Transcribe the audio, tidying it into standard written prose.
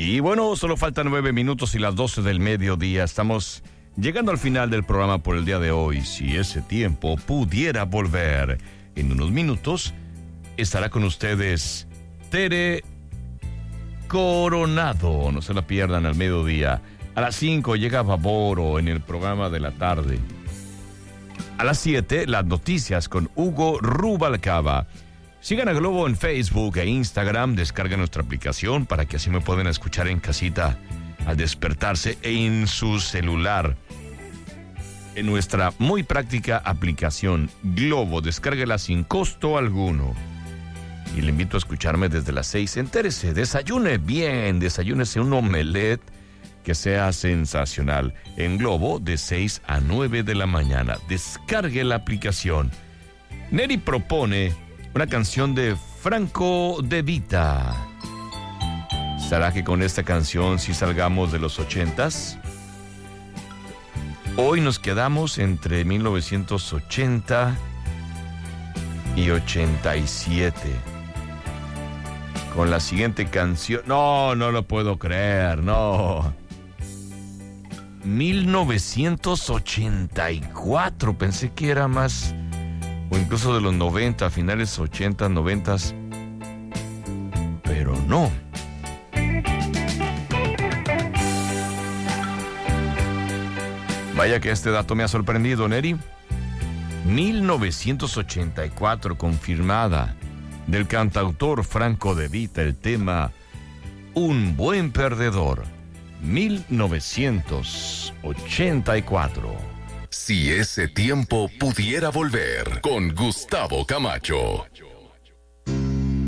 Y bueno, solo faltan 9 minutos y las 12 del mediodía. Estamos llegando al final del programa por el día de hoy. Si ese tiempo pudiera volver, en unos minutos estará con ustedes Tere Coronado. No se la pierdan al mediodía. A las 5 llega Vaboro en el programa de la tarde. A las 7, las noticias con Hugo Rubalcaba. Sigan a Globo en Facebook e Instagram. Descarguen nuestra aplicación para que así me puedan escuchar en casita al despertarse en su celular. En nuestra muy práctica aplicación Globo, descárguela sin costo alguno. Y le invito a escucharme desde las 6. Entérese, desayune bien, desayúnese un omelette que sea sensacional. En Globo, de 6 a 9 de la mañana. Descargue la aplicación. Neri propone una canción de Franco De Vita. ¿Será que con esta canción sí salgamos de los 80s? Hoy nos quedamos entre 1980 y 87. Con la siguiente canción. No lo puedo creer, no. 1984, pensé que era más, o incluso de los 90, finales 80, 90, pero no. Vaya que este dato me ha sorprendido, Neri. 1984, confirmada, del cantautor Franco De Vita, el tema Un Buen Perdedor. 1984. Si ese tiempo pudiera volver, con Gustavo Camacho.